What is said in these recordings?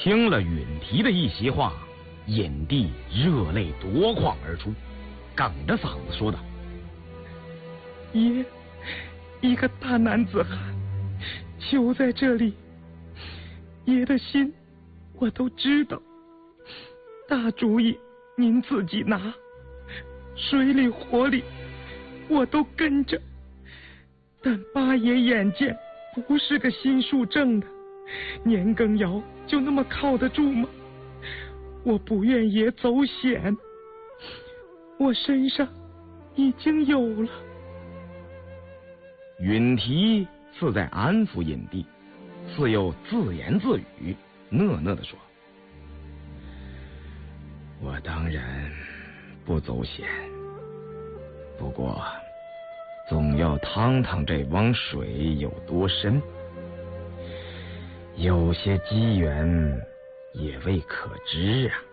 听了允提的一席话，尹帝热泪夺眶而出，哽着嗓子说道：“ 爷，一个大男子汉，囚在这里，爷的心我都知道。大主意您自己拿，水里火里我都跟着。但八爷眼见不是个心术正的，年羹尧就那么靠得住吗？我不愿爷走险，我身上已经有了。” 允提似在安抚尹帝，似又自言自语，讷讷地说：“我当然不走险，不过总要趟趟这汪水有多深，有些机缘也未可知啊。”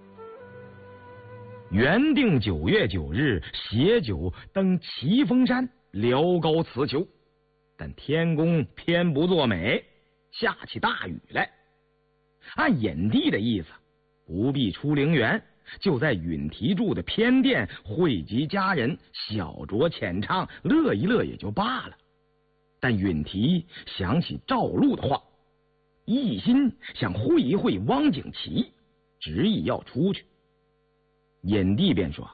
原定9月9日携酒登奇峰山聊高辞囚，但天公偏不作美，下起大雨来。按尹帝的意思，不必出陵园，就在允提住的偏殿汇集家人，小酌浅唱，乐一乐也就罢了。但允提想起赵禄的话，一心想会一会汪景祺，执意要出去。尹帝便说：“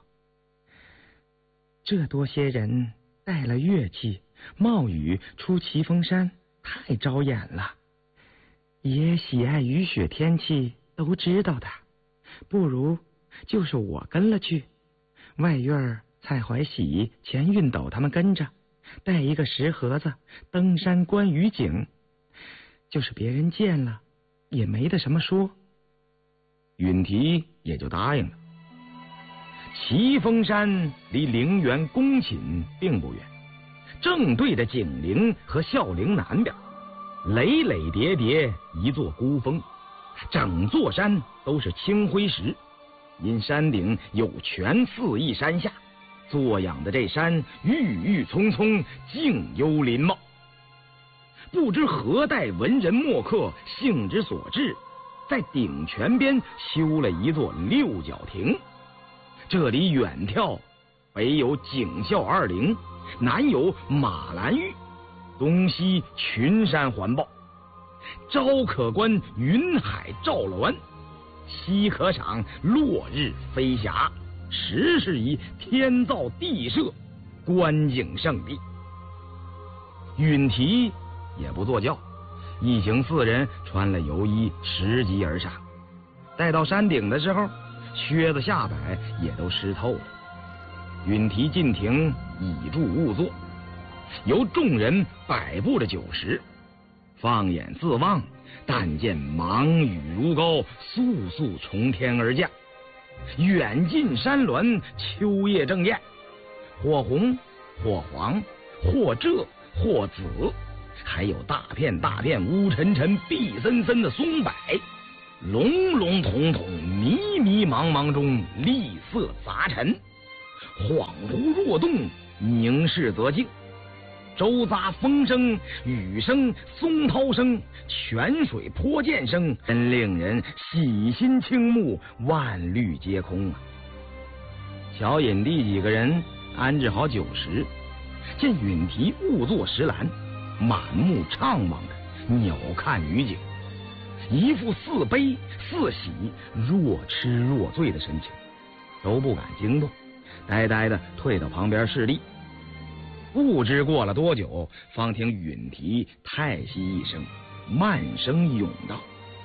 这多些人带了乐器，冒雨出奇峰山，太招眼了。爷喜爱雨雪天气，都知道的。不如就是我跟了去，外院蔡怀喜、钱运斗他们跟着，带一个石盒子登山观雨景，就是别人见了也没得什么说。” 允提也就答应了。奇峰山离陵园公寝并不远，正对着景陵和孝陵南边，累累叠叠一座孤峰，整座山都是青灰石，因山顶有泉四溢山下，作养的这山郁郁葱葱，静幽林茂。不知何代文人墨客兴之所至，在顶泉边修了一座六角亭。这里远眺，北有景孝二陵，南有马兰峪，东西群山环抱，朝可观云海照峦，夕可赏落日飞霞，实是一天造地设，观景胜地。允提也不坐轿，一行4人穿了油衣，拾级而上。待到山顶的时候，靴子下摆也都湿透了。允提进庭，倚柱误坐，由众人摆布着酒食，放眼自望，但见芒雨如钩，簌簌从天而降。远近山峦，秋叶正艳，或红或黄或赭或紫，还有大片大片乌沉沉碧森森的松柏，笼笼统统迷迷茫茫中丽色杂陈，恍惚若动，凝视则静。周匝风声、雨声、松涛声、泉水泼溅声，真令人喜心倾慕，万虑皆空啊！小尹弟几个人安置好酒食，见允提误坐石栏，满目怅望着，鸟瞰雨景，一副似悲似喜、若痴若醉的神情，都不敢惊动，呆呆的退到旁边侍立。不知过了多久，方听允提叹息一声，慢声咏道：“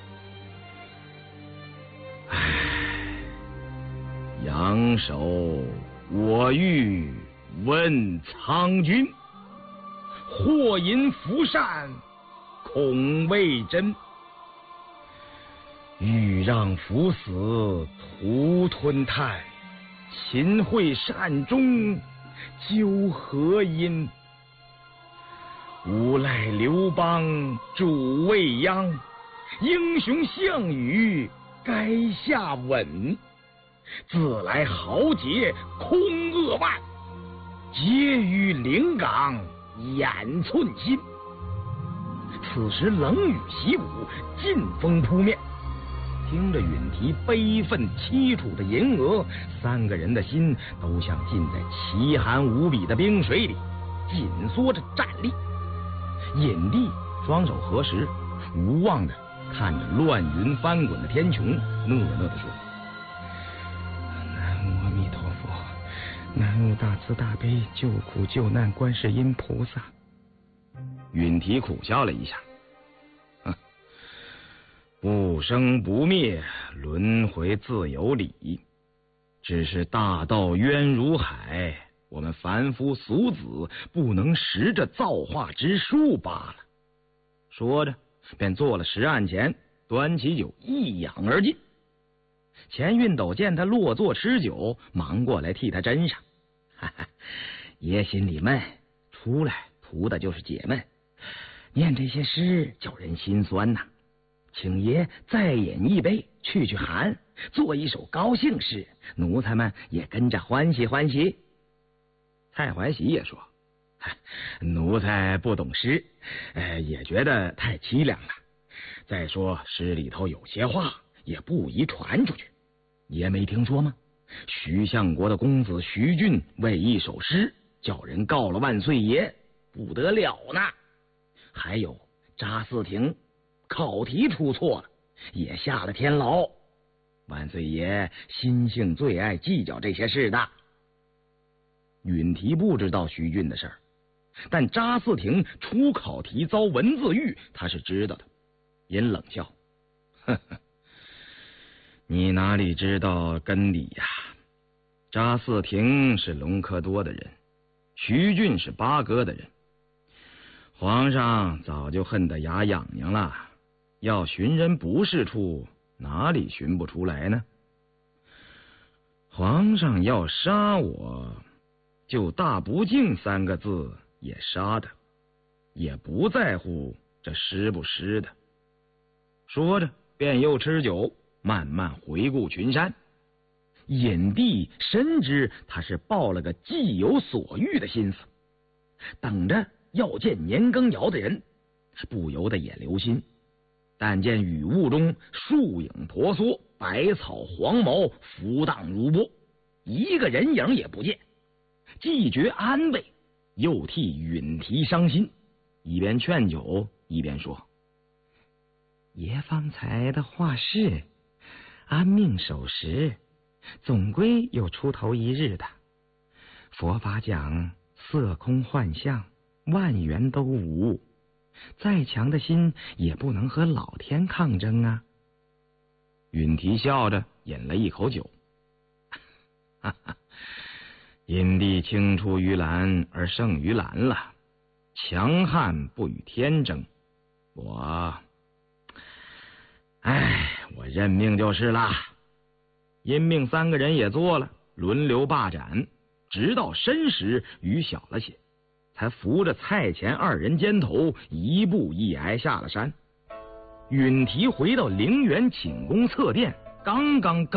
唉，仰首我欲问苍君，或因福善，恐未真。欲让夫死徒吞炭，秦桧善终究何因？无赖刘邦主未央，英雄项羽垓下稳。自来豪杰空扼腕，皆于临港掩寸心。此时冷雨习武，劲风扑面， 听着允提悲愤凄楚的吟额，三个人的心都像浸在奇寒无比的冰水里，紧缩着站立。隐帝双手合十，无望的看着乱云翻滚的天穹，讷讷的说： 南无阿弥陀佛，南无大慈大悲救苦救难观世音菩萨。 允提苦笑了一下，不生不灭，轮回自有理。只是大道渊如海，我们凡夫俗子不能识这造化之术罢了。说着，便坐了石案前，端起酒一仰而尽。钱运斗见他落座吃酒，忙过来替他斟上。爷心里闷，出来图的就是解闷。念这些诗叫人心酸呐，请爷再饮一杯去寒，做一首高兴诗，奴才们也跟着欢喜欢喜。蔡怀喜也说：奴才不懂诗，也觉得太凄凉了。再说诗里头有些话也不宜传出去，爷没听说吗？徐相国的公子徐俊为一首诗叫人告了万岁爷，不得了呢。还有查嗣庭考题出错了，也下了天牢。万岁爷心性最爱计较这些事的。允提不知道徐俊的事儿，但查嗣庭出考题遭文字狱，他是知道的，因冷笑：你哪里知道根底呀？查嗣庭是隆科多的人，徐俊是八哥的人。皇上早就恨得牙痒痒了，要寻人不是处，哪里寻不出来呢？皇上要杀我，就大不敬三个字也杀的，也不在乎这湿不湿的。说着便又吃酒，慢慢回顾群山。隐帝深知他是抱了个既有所欲的心思，等着要见年羹尧的人，不由得也留心。但见雨雾中树影婆娑，百草黄毛浮荡如波，一个人影也不见，既觉安慰，又替允提伤心，一边劝酒一边说： 爷方才的话是安命守时，总归有出头一日的。佛法讲色空幻象，万缘都无，再强的心也不能和老天抗争啊。 允提笑着饮了一口酒，因地青出于蓝而胜于蓝了，强悍不与天争。我认命就是了。因命三个人也做了，轮流霸斩，直到申时雨小了些，才扶着蔡钱二人肩头一步一挨下了山。允提回到陵园寝宫侧殿，刚刚